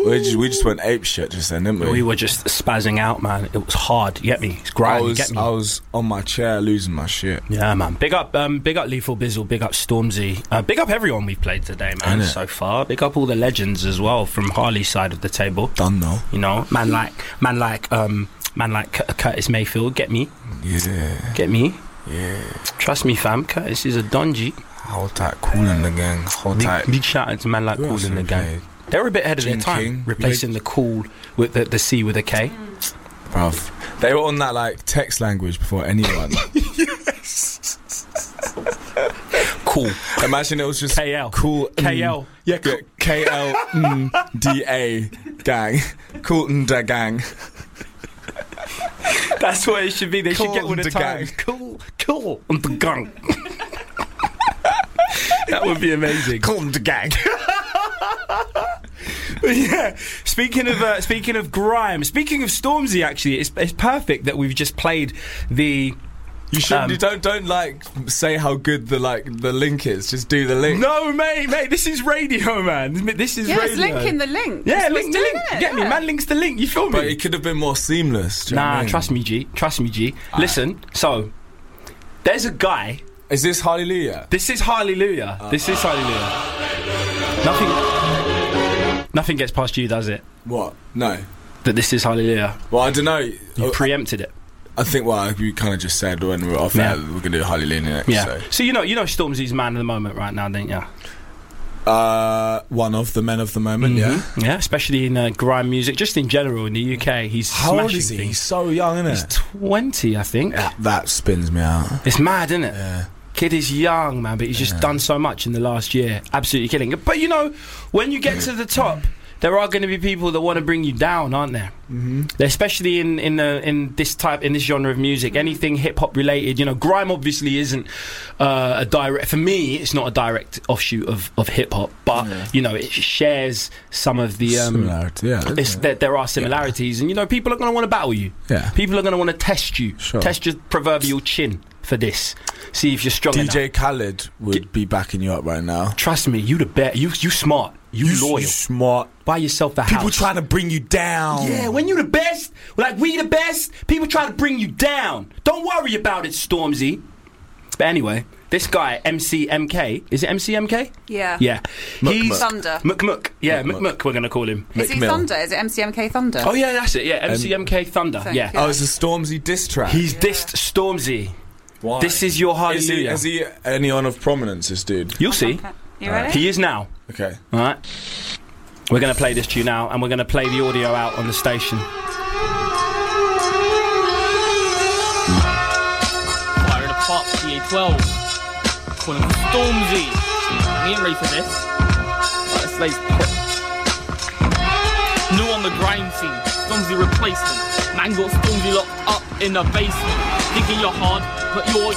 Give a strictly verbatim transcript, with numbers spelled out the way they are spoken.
We just, we just went ape shit just then, didn't we? We were just spazzing out, man. It was hard. You get me? It's grimy. I was, Get me? I was on my chair losing my shit. Yeah, man. Big up, um, big up Lethal Bizzle. Big up Stormzy. Uh, big up everyone we've played today, man. Innit? So far. Big up all the legends as well from Harley's side of the table. Done though. You know, man like, man like, um, man like Cur- Curtis Mayfield. Get me? Yeah. Get me? Yeah. Trust me, fam. Curtis is a donji. Hold tight, cool in the gang. Hold Big, tight. big shout out to man like Who Cool else in the we gang. played? They were a bit ahead of Gene their time, King. replacing the cool with the, the C with a K. Bruv. They were on that like text language before anyone. Cool. Imagine it was just K L. Cool. K L. Yeah, yeah, K L mm, D A gang. Cool and da gang. That's what it should be. They Cool should get with the and the times. gang. Cool, cool, and the gang. That would be amazing. Cool and da gang. But yeah, speaking of uh, speaking of grime, speaking of Stormzy, actually, it's it's perfect that we've just played the. You should. Um, you don't don't like say how good the like the link is. Just do the link. No, mate, mate, this is radio, man. This is Yeah, radio. it's linking the link. Yeah, That's link what's the doing link. it, Get me, yeah. man. Links the link. You feel me? But it could have been more seamless. Do you know what I Nah, mean? trust me, G. Trust me, G. Listen, so there's a guy. Is this Hallelujah? This is Hallelujah. Uh, this is Hallelujah. Nothing. Nothing gets past you, does it? What? No. That this is Hallelujah. Well, I don't know. You preempted it. I think. Well, we kind of just said when we were off Yeah. air we're gonna do Hallelujah next. Yeah. So. So you know, you know, Stormzy's man of the moment right now, don't you? Uh, one of the men of the moment. Yeah. Mhm. Yeah, especially in uh, grime music, just in general in the U K. He's How smashing old is he? things. He's so young, isn't He's it? twenty, I think. That, that spins me out. It's mad, isn't it? Yeah. Kid is young, man, but he's just Yeah. done so much in the last year. Absolutely killing it. But you know, when you get to the top, there are going to be people that want to bring you down, aren't there? Mm-hmm. Especially in in the, in this type in this genre of music, anything hip hop related. You know, grime obviously isn't uh, a direct. For me, it's not a direct offshoot of, of hip hop, but Yeah. you know, it shares some of the um, Similarity. Yeah. it's, isn't it? there, there are similarities, and you know, people are going to want to battle you. Yeah. People are going to want to test you, Sure. test your proverbial chin for this. See if you're strong D enough. J Khaled would be backing you up right now. Trust me, you the bet. You you smart. You, loyal. You smart. Buy yourself the People house. trying to bring you down. Yeah, when you the best, like we the best, people try to bring you down. Don't worry about it, Stormzy. But anyway, this guy, M C M K, is it M C M K? Yeah. Yeah. Muk He's Muk. Thunder. Muk Muk. Yeah, Muk Muk Muk. Muk, we're going to call him. Is he McMill. Thunder? Is it M C M K Thunder? Oh, yeah, that's it. Yeah, M C M K Thunder. Thank Yeah. you. Oh, it's a Stormzy diss track. He's dissed Stormzy. Why? This is your Is he, hallelujah. is he anyone of prominence, this dude? You'll see. Okay. You ready? He is now. Okay. All right. We're going to play this tune now, and we're going to play the audio out on the station. Fire the pop, P A twelve. Calling him Stormzy. We ain't ready for this. Right, let's lay put. New on the grime scene. Stormzy replacement. Man got Stormzy locked up in the basement. Thinking you're hard, but you're